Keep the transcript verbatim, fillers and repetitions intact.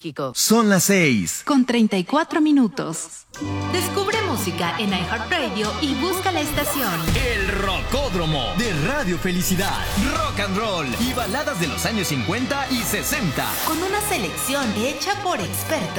México. Son las seis. Con treinta y cuatro minutos. Descubre música en iHeartRadio y busca la estación. El Rocódromo de Radio Felicidad. Rock and roll y baladas de los años cincuenta y sesenta. Con una selección hecha por expertos